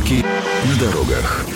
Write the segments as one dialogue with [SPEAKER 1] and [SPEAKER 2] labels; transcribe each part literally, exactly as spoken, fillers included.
[SPEAKER 1] Пробки на дорогах.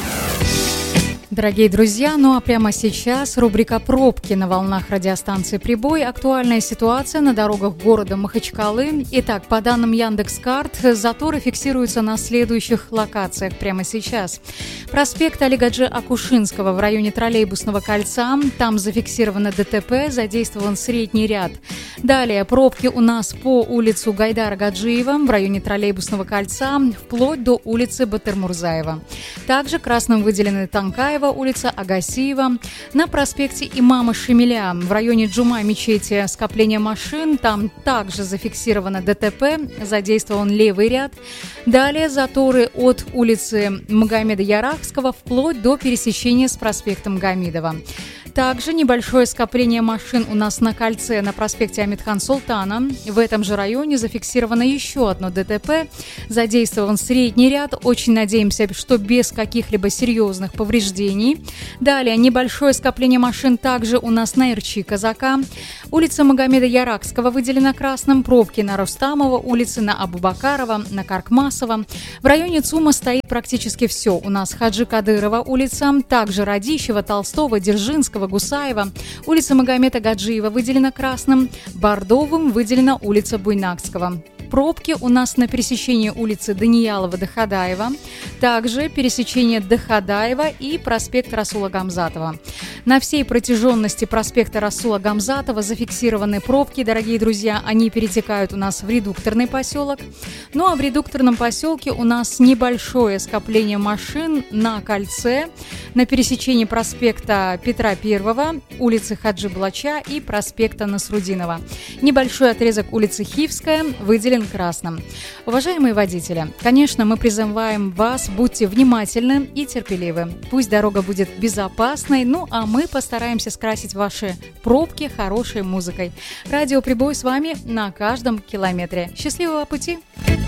[SPEAKER 2] Дорогие друзья, ну а прямо сейчас рубрика «Пробки» на волнах радиостанции «Прибой». Актуальная ситуация на дорогах города Махачкалы. Итак, по данным Яндекс.Карт, заторы фиксируются на следующих локациях прямо сейчас. Проспект Алигаджи Акушинского в районе троллейбусного кольца. Там зафиксировано ДТП, задействован средний ряд. Далее пробки у нас по улицу Гайдара Гаджиева в районе троллейбусного кольца вплоть до улицы Батырмурзаева. Также красным выделены Танкаева, улица Агасиева. На проспекте Имама Шемеля в районе Джума-мечети скопление машин. Там также зафиксировано ДТП, задействован левый ряд. Далее заторы от улицы Магомеда Ярахского вплоть до пересечения с проспектом Гамидова. Также небольшое скопление машин у нас на кольце на проспекте Амитхан Султана. В этом же районе зафиксировано еще одно ДТП. Задействован средний ряд. Очень надеемся, что без каких-либо серьезных повреждений. Далее небольшое скопление машин также у нас на Ирчи Казака. Улица Магомеда Яракского выделена красным. Пробки на Рустамова, улицы на Абубакарова, на Каркмасова. В районе ЦУМа стоит практически все. У нас Хаджи Кадырова улица, также Радищева, Толстого, Дзержинского, Гусаева. Улица Магомеда Гаджиева выделена красным. Бордовым выделена улица Буйнакского. Пробки у нас на пересечении улицы Даниялова-Дахадаева, также пересечение Дахадаева и проспект Расула Гамзатова. На всей протяженности проспекта Расула Гамзатова зафиксированы пробки, дорогие друзья, они перетекают у нас в редукторный поселок. Ну а в редукторном поселке у нас небольшое скопление машин на кольце, на пересечении проспекта Петра Первого, улицы Хаджи Блача и проспекта Насрудинова. Небольшой отрезок улицы Хивская выделен красным. Уважаемые водители, конечно, мы призываем вас, будьте внимательны и терпеливы. Пусть дорога будет безопасной, ну а мы постараемся скрасить ваши пробки хорошей музыкой. Радио Прибой с вами на каждом километре. Счастливого пути!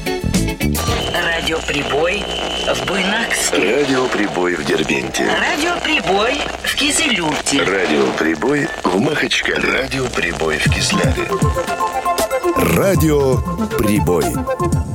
[SPEAKER 3] Радио Прибой в Буйнакске.
[SPEAKER 1] Радио Прибой в Дербенте.
[SPEAKER 3] Радио Прибой в Кизилюрте.
[SPEAKER 1] Радио Прибой в Махачкале. Радио Прибой в Кизляре. Радио Прибой.